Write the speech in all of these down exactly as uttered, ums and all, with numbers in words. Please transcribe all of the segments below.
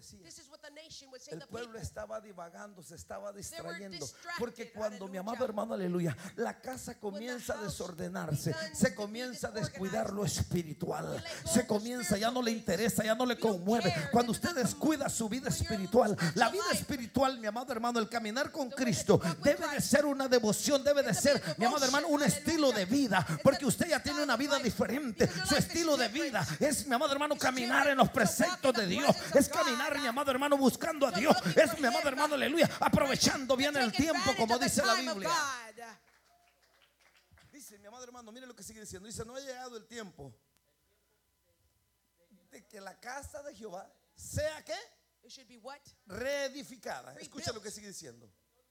decía. This is what the nation would say. El The pueblo people. estaba divagando, se estaba distrayendo. distracted, Porque cuando, mi amado aleluya. hermano, aleluya, la casa comienza a house desordenarse, begins se to be comienza a disorganized, descuidar lo espiritual, you let go se of the comienza, ya no le spiritual interesa, ya no le You don't conmueve. care. Cuando This usted doesn't descuida su vida When you're espiritual, la spiritual vida life, espiritual, mi amado hermano, el caminar con the way that Cristo you walk with debe de Christ, ser una devoción, debe de it's a ser, big mi amado hermano, un devotion, estilo de vida, It's porque a usted ya tiene style una of vida life, diferente. because your Su life is estilo de different. vida es, mi amado hermano, It's caminar different. en los To walk in preceptos the de Dios, presence of es God. caminar, mi amado hermano, buscando a To Dios, looking es, for mi amado Him. hermano, aleluya, aprovechando bien To el take tiempo, advantage como of the dice la time of Biblia. God. Dice, mi amado hermano, mire lo que sigue diciendo. Dice, no ha llegado el tiempo de que la casa de Jehová sea, ¿qué? It should be what? Reedificada. Escucha Rebuilt. lo que sigue diciendo.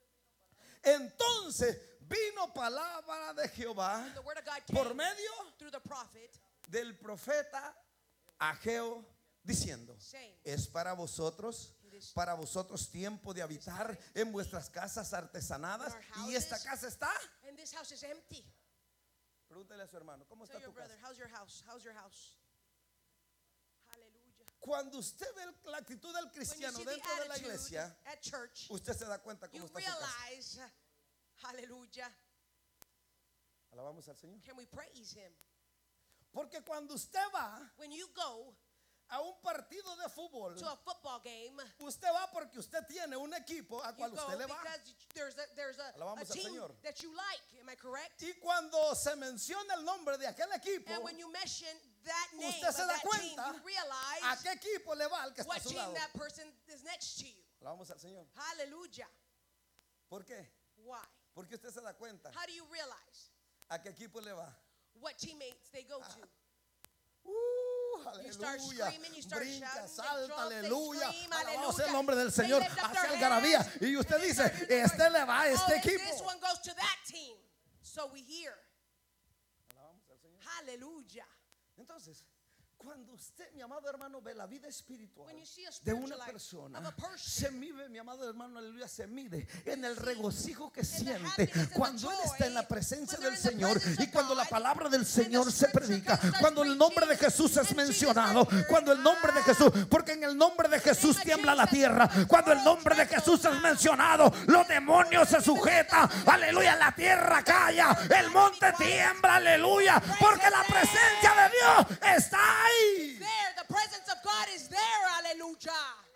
Entonces vino palabra de Jehová The word of God por came medio through the prophet, del profeta Ageo diciendo: saying, es para vosotros, para vosotros tiempo de habitar en vuestras casas artesanadas, y esta casa está. and this house is empty. Pregúntale a su hermano, ¿cómo Tell está your tu brother, casa? how's your house? How's your house? Hallelujah. Cuando usted ve la actitud del When you cristiano see the dentro de la attitude iglesia, at church, usted se da cuenta you cómo está su casa. realize, hallelujah, Alabamos al Señor. can we praise Him? Porque cuando usted va When you go a un partido de fútbol, to a football game, usted va porque usted tiene un equipo a you cual go usted le va. because there's a, there's a, a Alabamos al team Señor. that you like. Am I correct? Y cuando se menciona el nombre de aquel equipo, And when you mention that name usted of se da that team, cuenta you a realize qué equipo le va al que está a what su team lado. that person is next to you. Alabamos al Señor. Hallelujah. ¿Por qué? Why? Porque usted se da cuenta How do you realize a qué equipo le va. what teammates they go to? Uh, You start aleluya. screaming, you start Brinca, shouting, they salta, jump, they aleluya. scream, Alabado sea el hallelujah. nombre del They Señor. lift up Hacia their algarabía. hands, Y usted and they dice, start doing the este le va a este Oh, equipo. this one goes to that team. So we hear. Alabamos al Señor. Hallelujah. Entonces, cuando usted, mi amado hermano, ve la vida espiritual When you see a de spiritual una life persona, of a person, se mide, mi amado hermano, aleluya, se mide en el regocijo que the siente happiness and the cuando él está en la joy, presencia when they're del in the Señor presence y of cuando la God, palabra del and Señor the se scripture predica, starts cuando el nombre de preaching, Jesús es and Jesus mencionado, is cuando el nombre de heard. Jesús, porque en el nombre de Jesús of tiembla la Jesus, tierra, cuando el nombre de Jesús es mencionado, los demonios se sujetan, aleluya, la tierra calla, el monte tiembla, aleluya, porque la presencia de Dios está ahí. There, the presence of God is there. Hallelujah.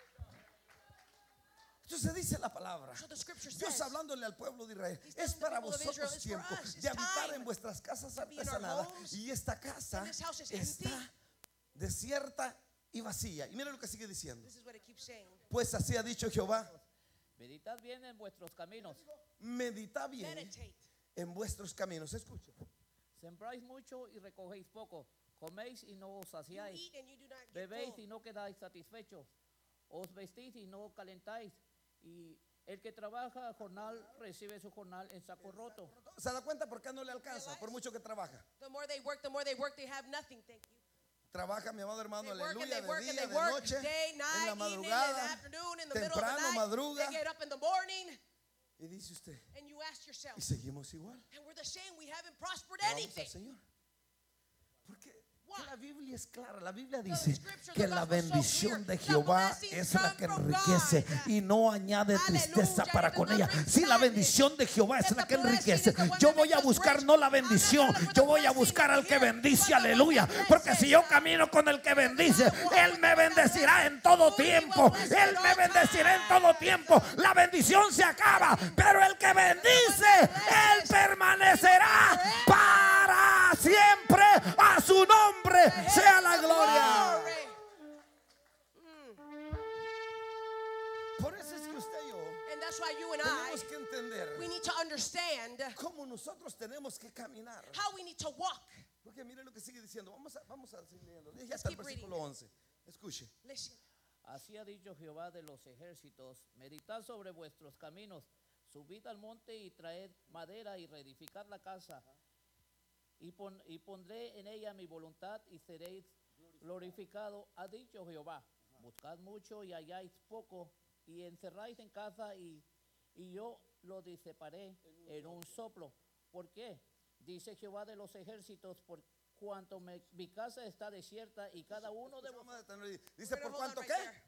Entonces dice la palabra, So the scripture Dios says, hablándole al pueblo de Israel, He's telling es the para people of Israel, vosotros it's for tiempo us, it's de habitar time en vuestras casas to be in our artesanadas, homes, y esta casa and this house is está empty. desierta y vacía. Y mira lo que sigue diciendo. This is what it keeps saying. Pues así ha dicho Jehová, Meditad bien en vuestros caminos. meditad bien Meditate. en vuestros caminos. Escucha. Sembráis mucho y recogéis poco. Coméis y no os You saciáis. eat and you do not get Bebéis full. y no quedáis satisfechos. Os vestís y no calentáis. Y el que trabaja jornal recibe su jornal en saco roto. ¿Se da cuenta por qué no le alcanza? Por mucho que trabaja. The more they work, the more they work, they have nothing. Thank you. Trabaja, mi amado hermano, They work and aleluya, they de work and día, they de work noche, day, en night, la evening, in the madrugada, afternoon, in the middle of the temprano, night. madruga. They get up in the morning, Y dice usted, and you ask yourself, y seguimos igual. and we're the same. We haven't prospered Vamos al anything. Señor. Porque Why? la Biblia es clara. La Biblia The dice scripture, que the la gospel is so bendición clear. de Jehová The blessings es la come que from enriquece God. y no añade tristeza Hallelujah. para It con does ella. not bring Si la sadness. bendición de Jehová es That la the que blessing enriquece, is the one yo that voy a makes us buscar rich. no la I'm not bendición, looking for yo the voy a blessing buscar al que here, bendice, but the one aleluya. that Porque blesses. si yo camino con el que bendice, Él me bendecirá en todo tiempo. Él me bendecirá en todo tiempo. La bendición se acaba, pero el que bendice, Él permanecerá para siempre. A su nombre sea la gloria. Por eso es que usted y yo And that's why you and I, tenemos que entender we need to understand cómo nosotros tenemos que caminar. how we need to walk. Porque mire lo que sigue diciendo. Vamos a, vamos a seguir leyendo. Ya Let's está el keep reading. versículo once. Escuche. Listen. Así ha dicho Jehová de los ejércitos. Meditad sobre vuestros caminos. Subid al monte y traed madera y reedificad la casa. Y, pon- y pondré en ella mi voluntad y seréis glorificado, ha dicho Jehová. Buscad mucho y halláis poco, y encerráis en casa y, y yo lo diseparé en un soplo. ¿Por qué? Dice Jehová de los ejércitos, por cuanto me- mi casa está desierta y cada uno de Vamos vosotros. a detener ahí. Dice, We're ¿por gonna hold cuánto on qué? right there.